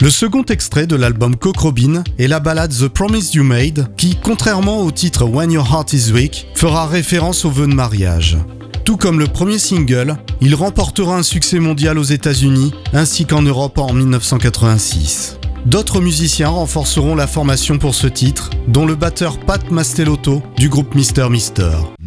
Le second extrait de l'album Cock Robin est la ballade The Promise You Made qui, contrairement au titre When Your Heart Is Weak, fera référence au vœu de mariage. Tout comme le premier single, il remportera un succès mondial aux États-Unis ainsi qu'en Europe en 1986. D'autres musiciens renforceront la formation pour ce titre, dont le batteur Pat Mastelotto du groupe Mr. Mister.